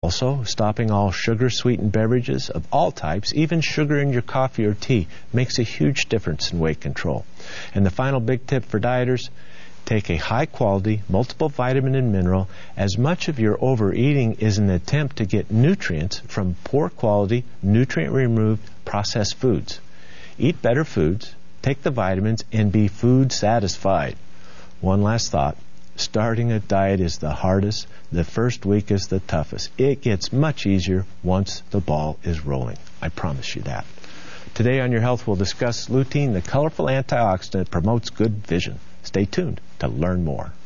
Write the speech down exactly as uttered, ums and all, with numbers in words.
Also, stopping all sugar-sweetened beverages of all types, even sugar in your coffee or tea, makes a huge difference in weight control. And the final big tip for dieters, take a high-quality, multiple vitamin and mineral, as much of your overeating is an attempt to get nutrients from poor-quality, nutrient-removed, processed foods. Eat better foods, take the vitamins, and be food-satisfied. One last thought. Starting a diet is the hardest. The first week is the toughest. It gets much easier once the ball is rolling. I promise you that. Today on Your Health, we'll discuss lutein, the colorful antioxidant that promotes good vision. Stay tuned to learn more.